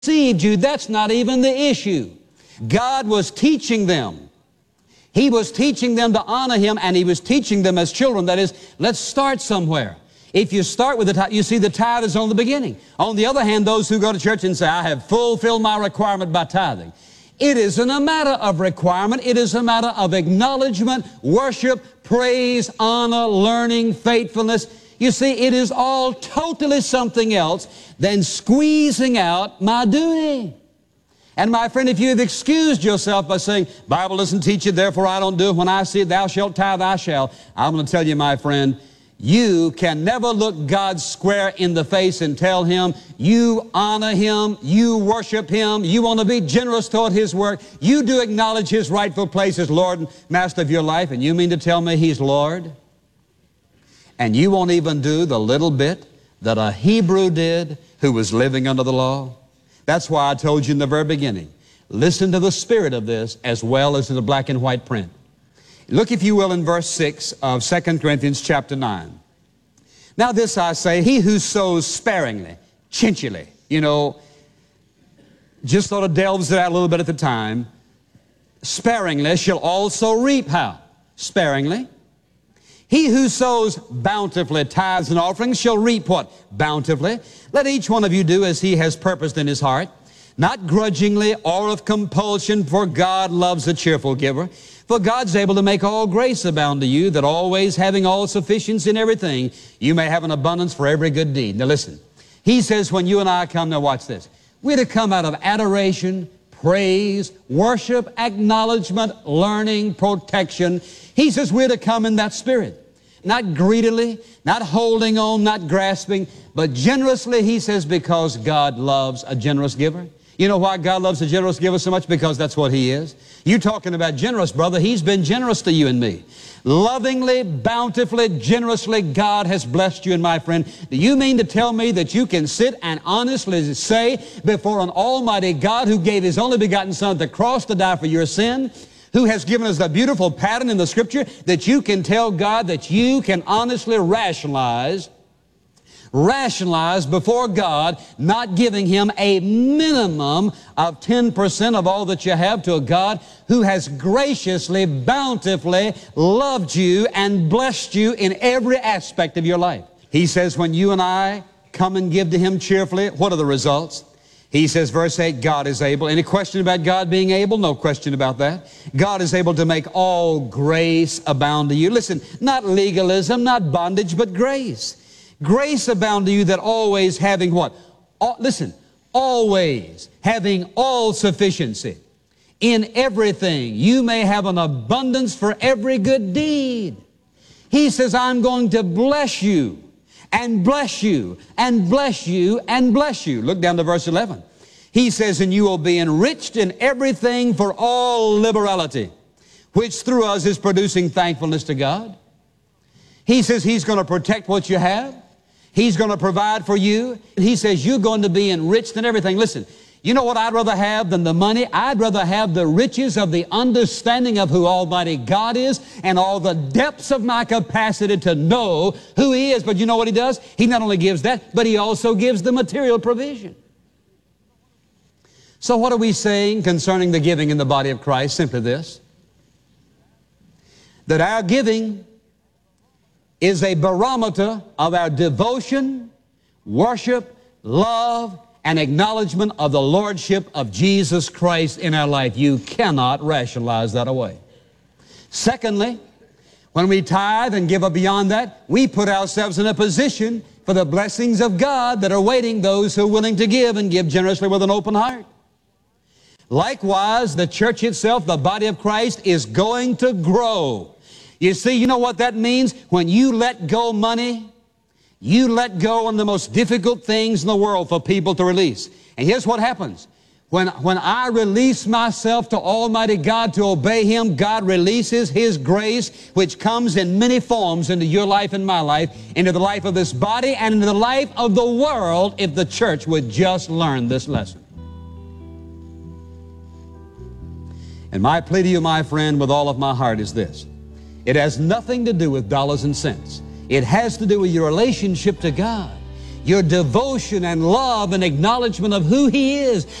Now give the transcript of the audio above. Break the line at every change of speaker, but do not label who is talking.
deceived you. That's not even the issue. God was teaching them. He was teaching them to honor Him, and He was teaching them as children. That is, let's start somewhere. If you start with the tithe, you see the tithe is on the beginning. On the other hand, those who go to church and say, I have fulfilled my requirement by tithing. It isn't a matter of requirement. It is a matter of acknowledgement, worship, praise, honor, learning, faithfulness. You see, it is all totally something else than squeezing out my duty. And my friend, if you have excused yourself by saying, Bible doesn't teach it, therefore I don't do it. When I see it, thou shalt tithe, I shall. I'm going to tell you, my friend, you can never look God square in the face and tell Him you honor Him, you worship Him, you want to be generous toward His work, you do acknowledge His rightful place as Lord and Master of your life, and you mean to tell me He's Lord? And you won't even do the little bit that a Hebrew did who was living under the law? That's why I told you in the very beginning, listen to the spirit of this as well as to the black and white print. Look, if you will, in verse 6 of 2 Corinthians chapter 9. Now this I say, he who sows sparingly, chinchily, just sort of delves it out a little bit at the time, sparingly shall also reap how? Sparingly. He who sows bountifully, tithes and offerings, shall reap what? Bountifully. Let each one of you do as he has purposed in his heart, not grudgingly or of compulsion, for God loves a cheerful giver. For God's able to make all grace abound to you, that always having all sufficiency in everything, you may have an abundance for every good deed. Now listen, he says when you and I come, now watch this, we're to come out of adoration, praise, worship, acknowledgement, learning, protection. He says we're to come in that spirit. Not greedily, not holding on, not grasping, but generously, he says, because God loves a generous giver. You know why God loves a generous giver so much? Because that's what He is. You talking about generous, brother. He's been generous to you and me. Lovingly, bountifully, generously, God has blessed you and my friend. Do you mean to tell me that you can sit and honestly say before an almighty God who gave His only begotten Son at the cross to die for your sin, who has given us the beautiful pattern in the Scripture, that you can tell God that you can honestly rationalize before God, not giving Him a minimum of 10% of all that you have to a God who has graciously, bountifully loved you and blessed you in every aspect of your life. He says when you and I come and give to Him cheerfully, what are the results? He says, verse 8, God is able. Any question about God being able? No question about that. God is able to make all grace abound to you. Listen, not legalism, not bondage, but grace. Grace abound to you, that always having what? Always having all sufficiency in everything, you may have an abundance for every good deed. He says, I'm going to bless you and bless you and bless you and bless you. Look down to verse 11. He says, and you will be enriched in everything for all liberality, which through us is producing thankfulness to God. He says He's going to protect what you have. He's going to provide for you. He says you're going to be enriched in everything. Listen, you know what I'd rather have than the money? I'd rather have the riches of the understanding of who Almighty God is and all the depths of my capacity to know who He is. But you know what He does? He not only gives that, but He also gives the material provision. So what are we saying concerning the giving in the body of Christ? Simply this, that our giving is a barometer of our devotion, worship, love, and acknowledgement of the Lordship of Jesus Christ in our life. You cannot rationalize that away. Secondly, when we tithe and give up beyond that, we put ourselves in a position for the blessings of God that are waiting those who are willing to give and give generously with an open heart. Likewise, the church itself, the body of Christ, is going to grow. You see, you know what that means? When you let go money, you let go on the most difficult things in the world for people to release. And here's what happens. When I release myself to Almighty God to obey Him, God releases His grace, which comes in many forms into your life and my life, into the life of this body and into the life of the world, if the church would just learn this lesson. And my plea to you, my friend, with all of my heart is this. It has nothing to do with dollars and cents. It has to do with your relationship to God. your devotion and love and acknowledgement of who He is.